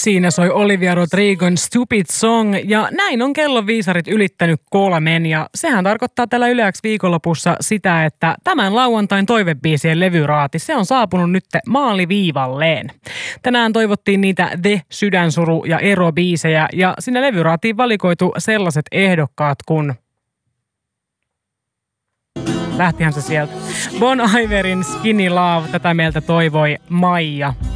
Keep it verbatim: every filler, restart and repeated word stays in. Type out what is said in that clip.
Siinä soi Olivia Rodrigon Stupid Song ja näin on kellon viisarit ylittänyt kolmen ja sehän tarkoittaa tällä Yle X viikonlopussa sitä, että tämän lauantain toivebiisien levyraati, se on saapunut nyt maaliviivalleen. Tänään toivottiin niitä The, Sydänsuru ja Ero-biisejä ja sinne levyraatiin valikoitu sellaiset ehdokkaat kuin... Lähtihän se sieltä. Bon Iverin Skinny Love, tätä meiltä toivoi Maija.